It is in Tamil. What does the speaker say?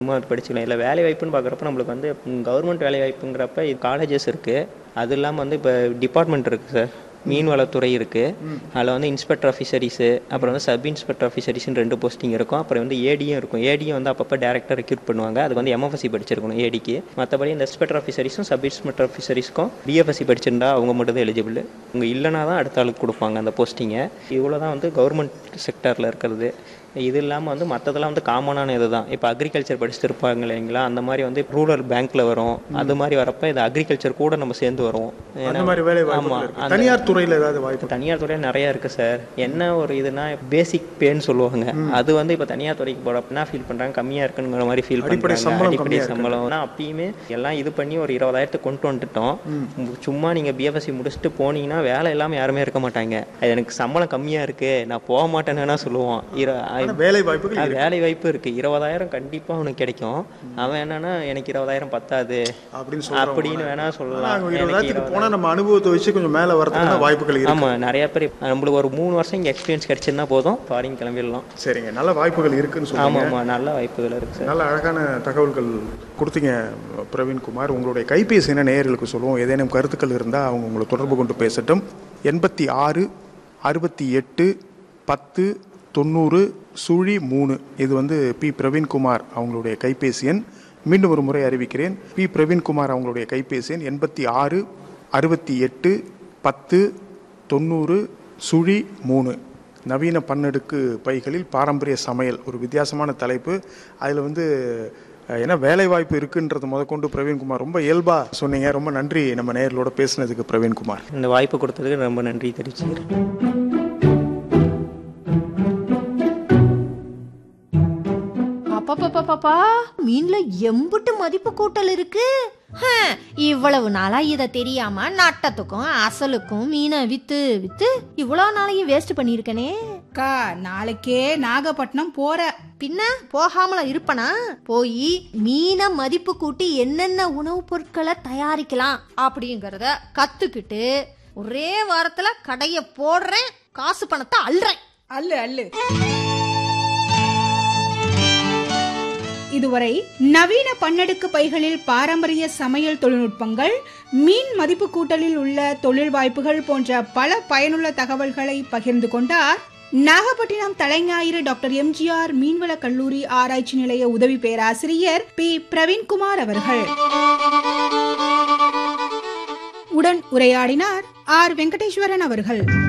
படிச்சுக்கலாம். இல்லை வேலை வாய்ப்புன்னு பார்க்குறப்ப நம்மளுக்கு வந்து கவர்மெண்ட் வேலை வாய்ப்புங்கிறப்ப காலேஜஸ் இருக்குது. அது இல்லாமல் வந்து இப்போ டிபார்ட்மெண்ட் இருக்குது சார். மீன்வளத்துறை இருக்குது. அதில் வந்து இன்ஸ்பெக்டர் ஆஃபீஸரிஸு, அப்புறம் வந்து சப் இன்ஸ்பெக்டர் ஆஃபீஸரிஸ்னு 2 போஸ்டிங் இருக்கும். அப்புறம் வந்து ஏடியும் இருக்கும். ஏடியும் வந்து அப்பப்போ டேரக்டாக ரெக்ரூட் பண்ணுவாங்க. அதுக்கு வந்து எம்எஃப்எஸ்சி படிச்சிருக்கணும் ஏடிக்கு. மற்றபடி இந்த இன்ஸ்பெக்டர் ஆஃபீஸரிஸும் சப் இன்ஸ்பெக்டர் ஆஃபீஸரிஸ்க்கும் பிஎஃப்எஸ்சி படிச்சிருந்தா அவங்க மட்டும் தான் எலிஜிபிள். அவங்க இல்லைனா தான் அடுத்த ஆளுக்கு கொடுப்பாங்க அந்த போஸ்டிங்கை. இவ்வளோ தான் வந்து கவர்மெண்ட் செக்டரில் இருக்கிறது. இது இல்லாமல் வந்து மற்றதெல்லாம் வந்து காமனான இது தான். இப்போ அக்ரிகல்ச்சர் படிச்சுட்டு இருப்பாங்க இல்லைங்களா, அந்த மாதிரி வந்து ரூரல் பேங்க்கில் வரும். அது மாதிரி வரப்போ இது அக்ரிகல்ச்சர் கூட நம்ம சேர்ந்து வருவோம். ஆமாம், தனியார் துறையில் ஏதாவது வாய்ப்பு? தனியார் துறையில் நிறையா இருக்குது சார். என்ன ஒரு இதுனா பேசிக் பேன்னு சொல்லுவாங்க. அது வந்து இப்போ தனியார் துறைக்கு போகிறப்ப என்ன ஃபீல் பண்ணுறாங்க, கம்மியாக இருக்குங்கிற மாதிரி ஃபீல் பண்ணுறாங்க. அடிப்படை சம்பளம்னா அப்பயுமே எல்லாம் இது பண்ணி ஒரு 20,000 கொண்டு வந்துட்டோம். சும்மா நீங்கள் பிஎஃப்எஸ்சி முடிச்சுட்டு போனீங்கன்னா வேலை இல்லாமல் யாருமே இருக்க மாட்டாங்க. அது எனக்கு சம்பளம் கம்மியாக இருக்குது, நான் போக மாட்டேன்னு சொல்லுவான். வேலை வாய்ப்பு இருக்குது. 20,000 கண்டிப்பாக அவனுக்கு கிடைக்கும். அவன் என்னன்னா எனக்கு 20,000 பத்தாது அப்படின்னு வேணா சொல்லலாம். நம்ம அனுபவத்தை வச்சு கொஞ்சம் மேலே வரதுக்கு வாய்ப்புகள் இருக்கு. ஆமாம், நிறைய பேர் நம்மளுக்கு ஒரு 3 வருஷம் இங்கே எக்ஸ்பீரியன்ஸ் கிடைச்சிருந்தா போதும், ஃபாரின் கிளம்பிடலாம். சரிங்க, நல்ல வாய்ப்புகள் இருக்குன்னு சொல்லுவாங்க. ஆமாம், நல்ல வாய்ப்புகள் இருக்குது சார். நல்ல அழகான தகவல்கள் கொடுத்தீங்க பிரவீன்குமார். உங்களுடைய கைபேசி என்ன நேயர்களுக்கு சொல்லுவோம். ஏதேனும் கருத்துக்கள் இருந்தால் அவங்க உங்களை தொடர்பு கொண்டு பேசட்டும். 86 68 10 90 இது வந்து பி பிரவீன்குமார் அவங்களுடைய கைபேசி எண். மீண்டும் ஒரு முறை அறிவிக்கிறேன். பி பிரவீன்குமார் அவங்களுடைய கைபேசி எண் 86 68 10 90 நவீன பன்னடுக்கு பைகளில் பாரம்பரிய சமையல், ஒரு வித்தியாசமான தலைப்பு. அதில் வந்து ஏன்னா வேலை வாய்ப்பு இருக்குன்றது முதற்கொண்டு பிரவீன்குமார் ரொம்ப இயல்பாக சொன்னீங்க. ரொம்ப நன்றி நம்ம நேயர்களோட பேசினதுக்கு பிரவீன்குமார். இந்த வாய்ப்பு கொடுத்ததுக்கு ரொம்ப நன்றி தெரிவிச்சுக்கிறேன். பாப்பா, மீன்ல எம்புட்டு மதிப்பு கூட்டல் இருக்கு. இவ்வளவு நாளா இத தெரியாம நட்டத்துக்கும் அசலுக்கும் மீனை வித்து வித்து இவ்வளவு நாளையும் வேஸ்ட் பண்ணிருக்கனே. நாளைக்கே நாகப்பட்டினம் போற. பின்ன போகாமல இருப்பனா? போய் மீனை மதிப்பு கூட்டி என்னென்ன உணவுப் பொருட்களை தயாரிக்கலாம் அப்படிங்கறத கத்துக்கிட்டு ஒரே வாரத்துல கடைய போடுறேன், காசு பணத்தை அள்ளுறேன். அல்லு இதுவரை நவீன பன்னடுக்கு பைகளில் பாரம்பரிய சமையல் தொழில்நுட்பங்கள், மீன் மதிப்பு கூட்டலில் உள்ள தொழில் வாய்ப்புகள் போன்ற பல பயனுள்ள தகவல்களை பகிர்ந்து கொண்டார் நாகப்பட்டினம் தலைஞாயிறு டாக்டர் எம்ஜிஆர் மீன்வள கல்லூரி ஆராய்ச்சி நிலைய உதவி பேராசிரியர் பி பிரவீன்குமார் அவர்கள். உடன் உரையாடினார் ஆர் வெங்கடேஸ்வரன் அவர்கள்.